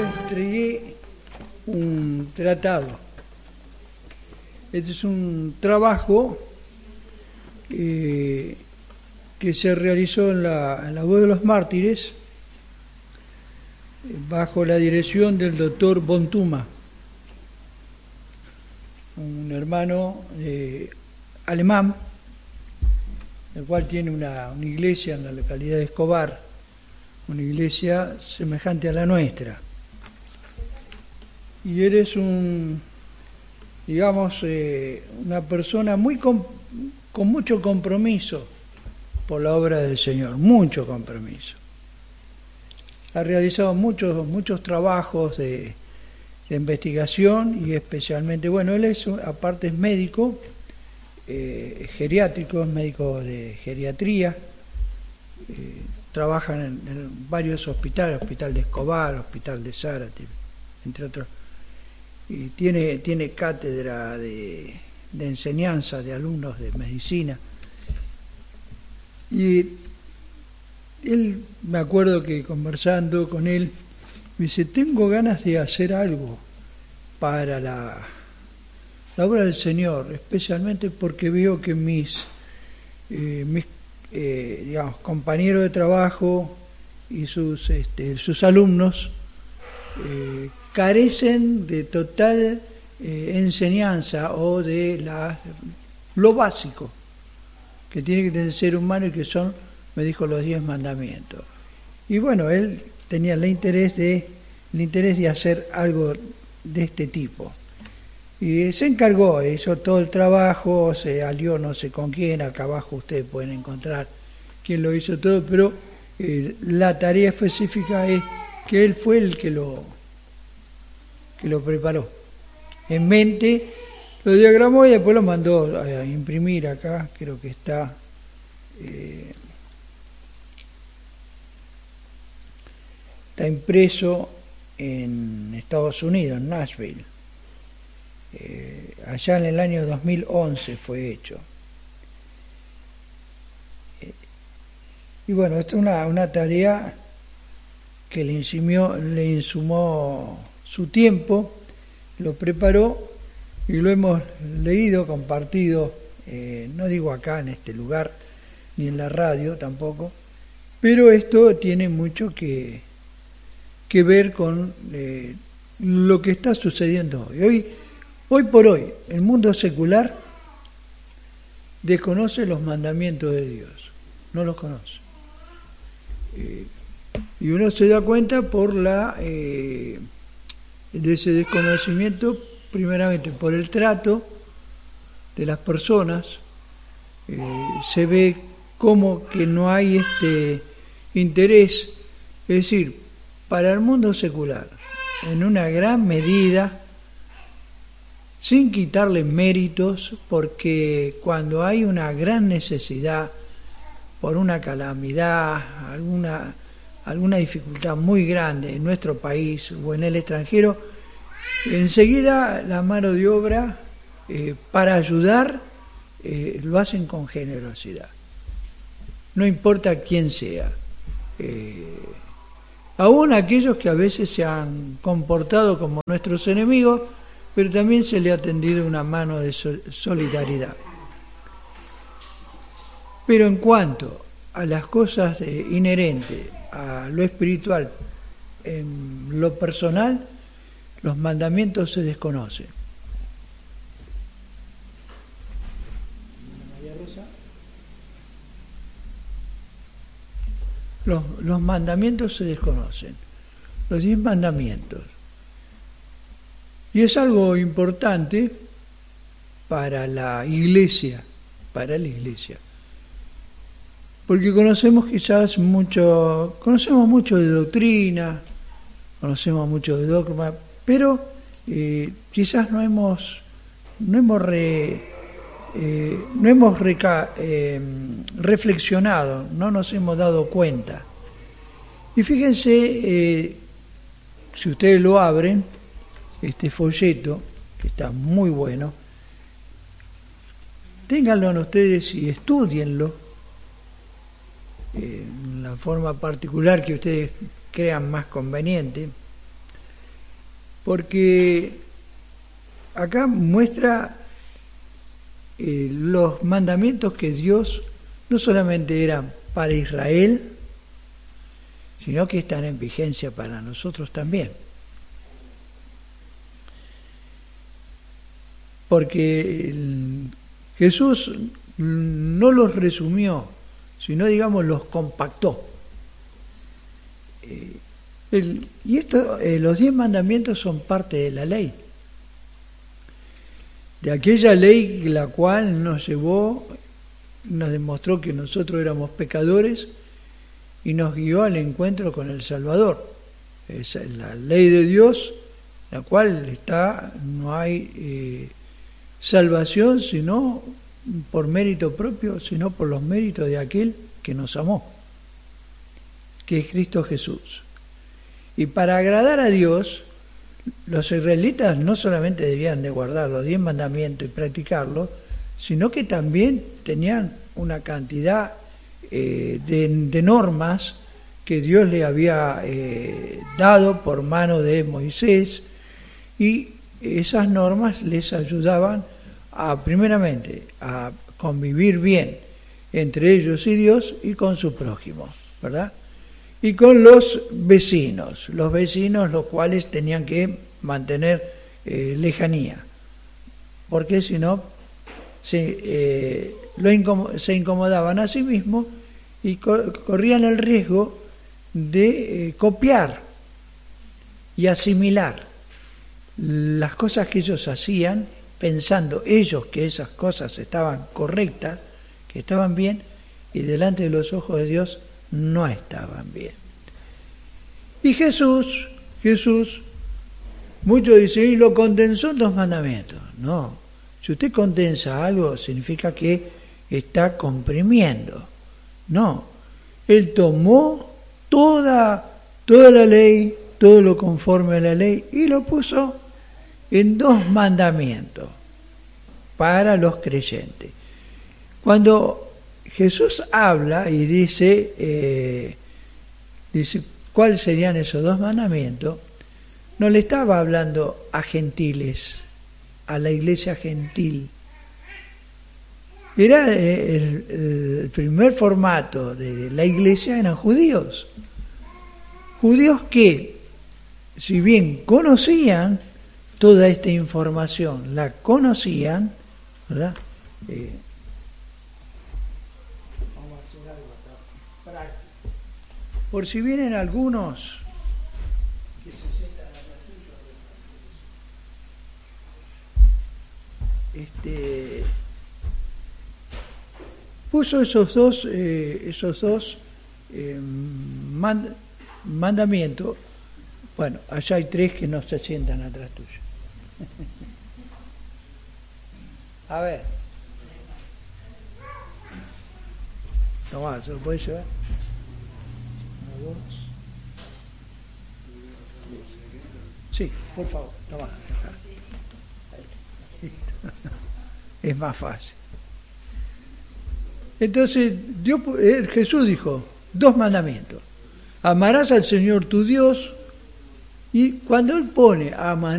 le entregué un tratado. Este es un trabajo que se realizó en la Voz de los Mártires bajo la dirección del doctor Bontuma, un hermano alemán, el cual tiene una iglesia en la localidad de Escobar, una iglesia semejante a la nuestra. Y él es una persona con mucho compromiso por la obra del Señor, mucho compromiso. Ha realizado muchos trabajos de investigación y especialmente, él aparte es médico geriátrico, es médico de geriatría, trabaja en varios hospitales, Hospital de Escobar, Hospital de Zárate, entre otros, y tiene cátedra de enseñanza de alumnos de medicina. Y él, me acuerdo que conversando con él, me dice, tengo ganas de hacer algo para la obra del Señor, especialmente porque veo que mis compañeros de trabajo y sus alumnos carecen de total enseñanza o de lo básico que tiene que tener el ser humano y que son, me dijo, los 10 mandamientos. Y él tenía el interés de hacer algo de este tipo. Y se encargó, hizo todo el trabajo, se alió no sé con quién, acá abajo ustedes pueden encontrar quién lo hizo todo, pero la tarea específica es que él fue el que lo preparó. En mente lo diagramó y después lo mandó a imprimir acá, creo que está impreso en Estados Unidos, en Nashville. Allá en el año 2011 fue hecho. Y esta es una tarea que le insumó su tiempo, lo preparó y lo hemos leído, compartido, no digo acá en este lugar, ni en la radio tampoco, pero esto tiene mucho que ver con lo que está sucediendo hoy. Hoy por hoy, el mundo secular desconoce los mandamientos de Dios, no los conoce. Y uno se da cuenta por de ese desconocimiento, primeramente por el trato de las personas. Se ve como que no hay interés, es decir, para el mundo secular, en una gran medida, sin quitarle méritos, porque cuando hay una gran necesidad por una calamidad, alguna dificultad muy grande en nuestro país o en el extranjero, enseguida la mano de obra para ayudar lo hacen con generosidad. No importa quién sea. Aún aquellos que a veces se han comportado como nuestros enemigos, pero también se le ha tendido una mano de solidaridad. Pero en cuanto a las cosas inherentes a lo espiritual, en lo personal, los mandamientos se desconocen. Los mandamientos se desconocen, los 10 mandamientos. Y es algo importante para la iglesia, porque conocemos mucho de doctrina, conocemos mucho de dogma, pero quizás no hemos reflexionado, no nos hemos dado cuenta. Y fíjense, si ustedes lo abren, este folleto, que está muy bueno, ténganlo en ustedes y estudienlo en la forma particular que ustedes crean más conveniente. porque acá muestra los mandamientos que Dios no solamente eran para Israel, sino que están en vigencia para nosotros también. Porque Jesús no los resumió, sino, digamos, los compactó. Y esto, los 10 mandamientos son parte de la ley. De aquella ley la cual nos llevó, nos demostró que nosotros éramos pecadores y nos guió al encuentro con el Salvador. Esa es la ley de Dios, la cual no hay salvación sino por mérito propio, sino por los méritos de aquel que nos amó, que es Cristo Jesús. Y para agradar a Dios, los israelitas no solamente debían de guardar los 10 mandamientos y practicarlos, sino que también tenían una cantidad de normas que Dios le había dado por mano de Moisés, y esas normas les ayudaban primeramente a convivir bien entre ellos y Dios y con su prójimo, ¿verdad? Y con los vecinos los cuales tenían que mantener lejanía, porque si no se incomodaban a sí mismos y corrían el riesgo de copiar y asimilar las cosas que ellos hacían, pensando ellos que esas cosas estaban correctas, que estaban bien, y delante de los ojos de Dios no estaban bien. Y Jesús, muchos dicen, y lo condensó en 2 mandamientos. No, si usted condensa algo, significa que está comprimiendo. No, Él tomó toda la ley, todo lo conforme a la ley, y lo puso en 2 mandamientos para los creyentes. Cuando Jesús habla y dice cuáles serían esos 2 mandamientos, no le estaba hablando a gentiles, a la iglesia gentil. Era el primer formato de la iglesia, eran judíos que, si bien conocían toda esta información, la conocían, ¿verdad? Vamos a hacer algo acá práctico. Por si vienen algunos que se sientan atrás tuyo, puso esos dos mandamientos. Bueno, allá hay 3 que no se sientan atrás tuyo. A ver. Tomá, ¿se lo podés llevar? 1, 2. Sí, por favor, tomá. Es más fácil. Entonces, Jesús dijo 2 mandamientos. Amarás al Señor tu Dios, y cuando Él pone amar